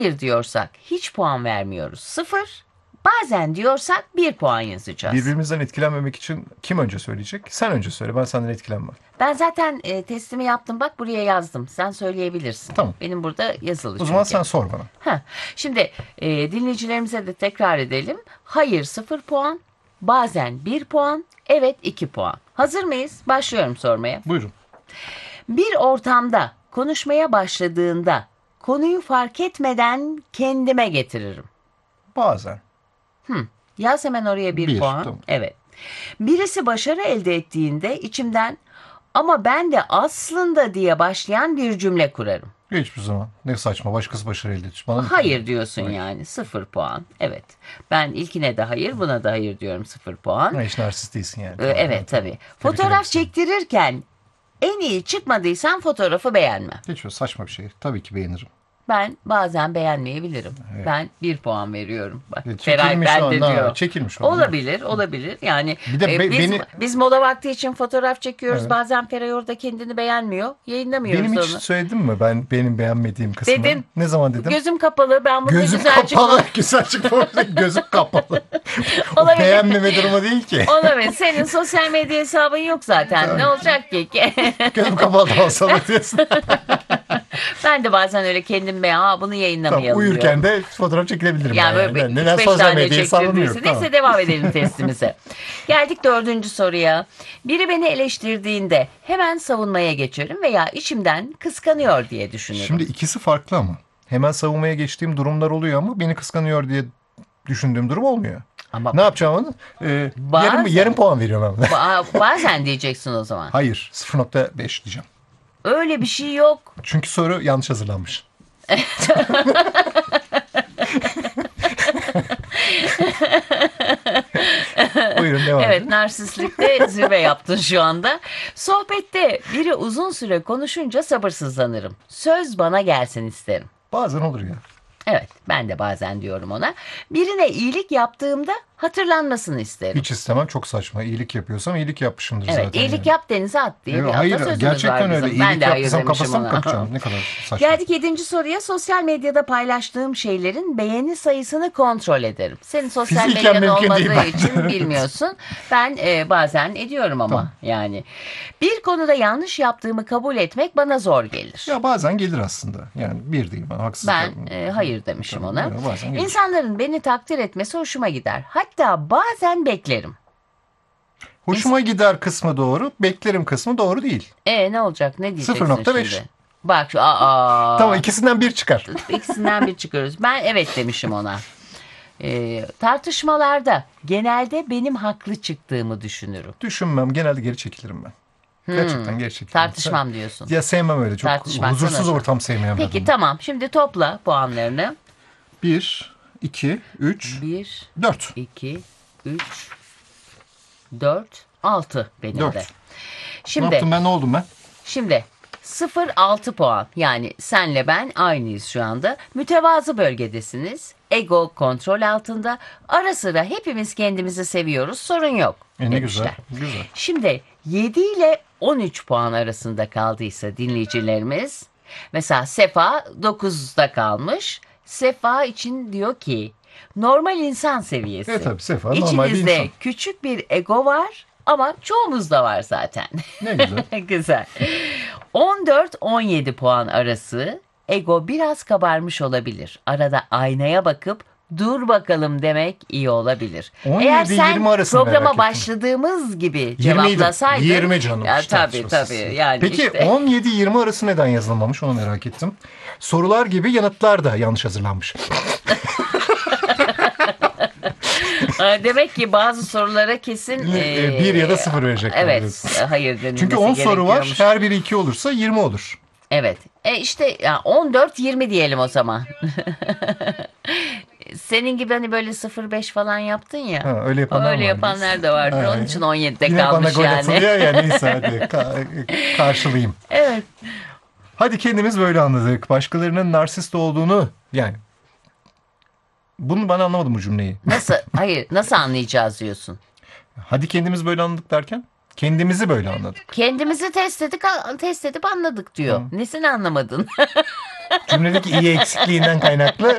hayır diyorsak hiç puan vermiyoruz. 0. Bazen diyorsak 1 puan yazacağız. Birbirimizden etkilenmemek için kim önce söyleyecek? Sen önce söyle. Ben senden etkilenmem. Ben zaten testimi yaptım. Bak buraya yazdım. Sen söyleyebilirsin. Tamam. Benim burada yazılı çünkü. O zaman sen sor bana. Şimdi dinleyicilerimize de tekrar edelim. Hayır 0 puan. Bazen 1 puan. Evet 2 puan. Hazır mıyız? Başlıyorum sormaya. Buyurun. Bir ortamda konuşmaya başladığında konuyu fark etmeden kendime getiririm. Bazen. Yaz hemen oraya 1 Bir, puan. tamam. Evet. Birisi başarı elde ettiğinde içimden ama ben de aslında diye başlayan bir cümle kurarım. Hiçbir zaman. Ne saçma. Başkası başarı elde etmiş. Bana Hayır diyorsun yani 0 puan. Evet. Ben ilkine de hayır, buna da hayır diyorum 0 puan. Ha, hiç narsist değilsin yani. Evet tabii. Fotoğraf çektirirken en iyi çıkmadıysan fotoğrafı beğenmem. Hiç saçma bir şey. Tabii ki beğenirim. Ben bazen beğenmeyebilirim. Ben 1 puan veriyorum. Bak, Feray Çekilmiş ben o de anda. diyor. Çekilmiş o anda. Olabilir. Yani Bir de biz mola vakti için fotoğraf çekiyoruz. Evet. Bazen Feray orada kendini beğenmiyor. Yayınlamıyoruz Benim onu. hiç söyledim mi benim beğenmediğim kısmı? Dedin. Ne zaman dedim? Gözüm kapalı. Ben bunu Gözüm güzel kapalı. Güzel çıkmamış. Gözüm kapalı. O Olabilir. beğenmeme durumu değil ki. Olabilir. Senin sosyal medya hesabın yok zaten. Ne olacak ki? Gözüm kapalı da olsa da diyorsun. Ben de bazen öyle kendim bunu Tamam, yayınlamayalım diyorum. uyurken de fotoğraf çekilebilirim. Yani böyle Ben neden 3-5 sosyal tane medyayı sallamıyorum? çektirdiyse. Tamam. Neyse devam edelim testimize. Geldik 4. soruya. Biri beni eleştirdiğinde hemen savunmaya geçerim veya içimden kıskanıyor diye düşünürüm. Şimdi ikisi farklı ama. Hemen savunmaya geçtiğim durumlar oluyor ama beni kıskanıyor diye düşündüğüm durum olmuyor. Ama Ne yapacağım onu? Yarım puan veriyorum ben. bazen diyeceksin o zaman. Hayır, 0,5 diyeceğim. Öyle bir şey yok. Çünkü soru yanlış hazırlanmış. Buyurun devam Evet, edin. narsistlikte zirve yaptın şu anda. Sohbette biri uzun süre konuşunca sabırsızlanırım. Söz bana gelsin isterim. Bazen olur ya. Evet, ben de bazen diyorum ona. Birine iyilik yaptığımda hatırlanmasını isterim. Hiç istemem, çok saçma. İyilik yapıyorsam iyilik yapmışımdır Evet, zaten. iyilik yap denize at diye bir Hayır, atasözümüz var gerçekten bizim. öyle. Ben İyilik de hayır yaptıysam demişim kafasına mı ona. kakacağım? Ne kadar saçma. Geldik 7. soruya. Sosyal medyada paylaştığım şeylerin beğeni sayısını kontrol ederim. Senin sosyal Fiziken medyan mümkün değil olmadığı bence. için bilmiyorsun. Ben bazen ediyorum ama Tamam. yani. Bir konuda yanlış yaptığımı kabul etmek bana zor gelir. Ya bazen gelir aslında. Yani bir değil. Ben haksızlık Ben yapmıyorum. hayır demişim Tamam, ona. ya, bazen gelir. İnsanların beni takdir etmesi hoşuma gider. Hatta bazen beklerim. Hoşuma gider kısmı doğru, beklerim kısmı doğru değil. Ne olacak? Ne diyeceksin 0,5. şimdi? Bak Tamam, ikisinden bir çıkar. İkisinden bir çıkıyoruz. Ben evet demişim ona. Tartışmalarda genelde benim haklı çıktığımı düşünürüm. Düşünmem, genelde geri çekilirim ben. Gerçekten geri çekilirim. Tartışmam diyorsun. Ya sevmem öyle. Çok Tartışmaktan huzursuz hoşlan- ortam sevmeyen bir Peki adamım. tamam. Şimdi topla puanlarını. 1, 2, 3, 1, 4. 2, 3, 4, 6 benim Dört. de. Ne Şimdi yaptım ben, ne oldum ben? Şimdi 0-6 puan, yani senle ben aynıyız şu anda. Mütevazı bölgedesiniz. Ego kontrol altında. Ara sıra hepimiz kendimizi seviyoruz. Sorun yok Ne demişler. güzel. Güzel. Şimdi 7 ile 13 puan arasında kaldıysa dinleyicilerimiz, mesela Sefa 9'da kalmış. Sefa için diyor ki normal insan seviyesi. Tabii Sefa normal bir İçinizde insan. küçük bir ego var ama çoğumuzda var zaten. Ne güzel. Güzel. 14-17 puan arası ego biraz kabarmış olabilir. Arada aynaya bakıp dur bakalım demek iyi olabilir. 17-20 Eğer sen arasını merak programa ettim. başladığımız gibi 20 cevaplasaydın. 20 canım. Ya, hiç tabii tartışmasız. tabii. Yani Peki işte. 17-20 arası neden yazılmamış, onu merak ettim. Sorular gibi yanıtlar da yanlış hazırlanmış. Demek ki bazı sorulara kesin 1 ya da 0 verecekler. Evet, hayır denilmesi Çünkü 10 soru var. gerekiyormuş. Her biri 2 olursa 20 olur. Evet. İşte ya 14-20 diyelim o zaman. Senin gibi hani böyle 0-5 falan yaptın ya. Ha, öyle yapanlar Öyle var. yapanlar da vardır. Ha, Onun için 17'de Yine bana kalmış gol yani. atılıyor ya, neyse hadi karşılayayım. Evet. Hadi kendimiz böyle anladık. Başkalarının narsist olduğunu, yani bunu ben anlamadım bu cümleyi. Hayır, nasıl anlayacağız diyorsun? Hadi kendimiz böyle anladık derken kendimizi böyle anladık. Kendimizi test edip anladık diyor. Nesini anlamadın? Cümledeki iyi eksikliğinden kaynaklı